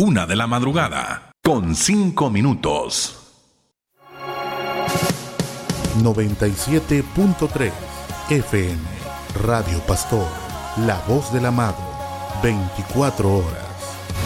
1:00 con 5 minutos. 97.3 FM Radio Pastor, la voz del amado, 24 horas.